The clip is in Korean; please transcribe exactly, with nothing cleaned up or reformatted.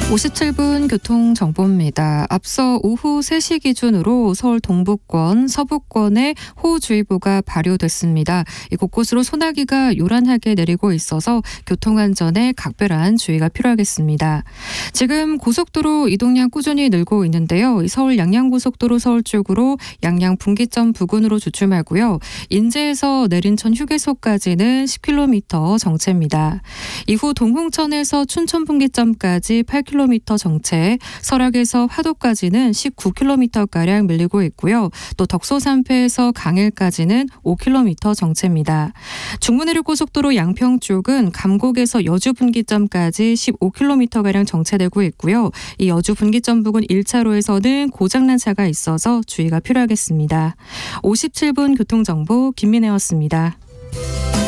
오십칠 분 교통정보입니다. 앞서 오후 세 시 기준으로 서울 동부권, 서부권에 호우주의보가 발효됐습니다. 이 곳곳으로 소나기가 요란하게 내리고 있어서 교통안전에 각별한 주의가 필요하겠습니다. 지금 고속도로 이동량 꾸준히 늘고 있는데요. 서울 양양고속도로 서울 쪽으로 양양 분기점 부근으로 주춤하고요. 인제에서 내린천 휴게소까지는 십 킬로미터 정체입니다. 이후 동흥천에서 춘천 분기점까지 팔 킬로미터 정체, 설악에서 화도까지는 십구 킬로미터가량 밀리고 있고요. 또 덕소산패에서 강일까지는 오 킬로미터 정체입니다. 중부내륙고속도로 양평 쪽은 감곡에서 여주 분기점까지 십오 킬로미터가량 정체되고 있고요. 이 여주 분기점 부근 일 차로에서는 고장난 차가 있어서 주의가 필요하겠습니다. 오십칠 분 교통정보 김민혜였습니다.